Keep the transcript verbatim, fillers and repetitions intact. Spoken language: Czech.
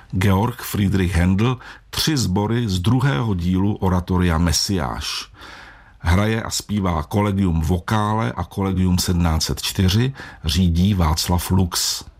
Georg Friedrich Händel tři sbory z druhého dílu oratoria Mesiáš. Hraje a zpívá Collegium Vocale a Collegium sedmnáct set čtyři, řídí Václav Lux.